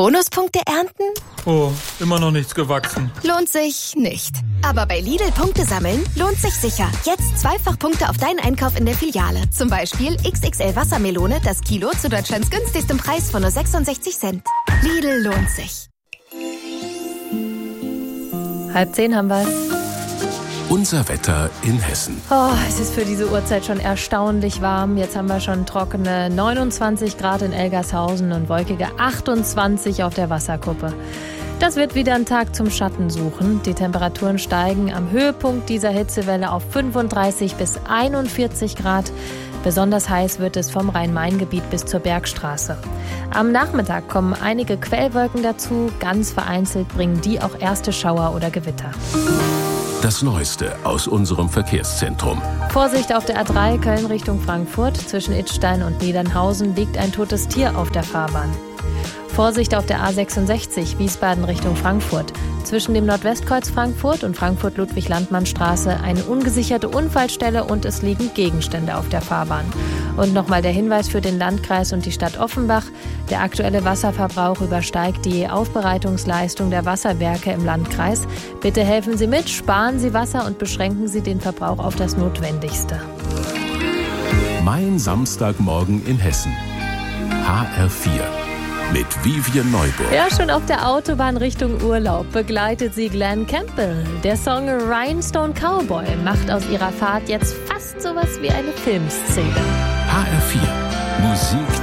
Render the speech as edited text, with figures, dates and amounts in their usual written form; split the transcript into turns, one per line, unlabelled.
Bonuspunkte ernten?
Oh, immer noch nichts gewachsen.
Lohnt sich nicht. Aber bei Lidl Punkte sammeln lohnt sich sicher. Jetzt zweifach Punkte auf deinen Einkauf in der Filiale. Zum Beispiel XXL Wassermelone, das Kilo zu Deutschlands günstigstem Preis von nur 66 Cent. Lidl lohnt sich.
9:30 haben wir es.
Unser Wetter in Hessen.
Oh, es ist für diese Uhrzeit schon erstaunlich warm. Jetzt haben wir schon trockene 29 Grad in Elgershausen und wolkige 28 auf der Wasserkuppe. Das wird wieder ein Tag zum Schatten suchen. Die Temperaturen steigen am Höhepunkt dieser Hitzewelle auf 35 bis 41 Grad. Besonders heiß wird es vom Rhein-Main-Gebiet bis zur Bergstraße. Am Nachmittag kommen einige Quellwolken dazu. Ganz vereinzelt bringen die auch erste Schauer oder Gewitter.
Das Neueste aus unserem Verkehrszentrum.
Vorsicht auf der A3 Köln Richtung Frankfurt. Zwischen Idstein und Niedernhausen liegt ein totes Tier auf der Fahrbahn. Vorsicht auf der A66 Wiesbaden Richtung Frankfurt. Zwischen dem Nordwestkreuz Frankfurt und Frankfurt-Ludwig-Landmann-Straße eine ungesicherte Unfallstelle und es liegen Gegenstände auf der Fahrbahn. Und nochmal der Hinweis für den Landkreis und die Stadt Offenbach. Der aktuelle Wasserverbrauch übersteigt die Aufbereitungsleistung der Wasserwerke im Landkreis. Bitte helfen Sie mit, sparen Sie Wasser und beschränken Sie den Verbrauch auf das Notwendigste.
Mein Samstagmorgen in Hessen. HR4. Mit Vivian Neuburg.
Ja, schon auf der Autobahn Richtung Urlaub begleitet sie Glenn Campbell. Der Song Rhinestone Cowboy macht aus ihrer Fahrt jetzt fast sowas wie eine Filmszene.
HR4. Musik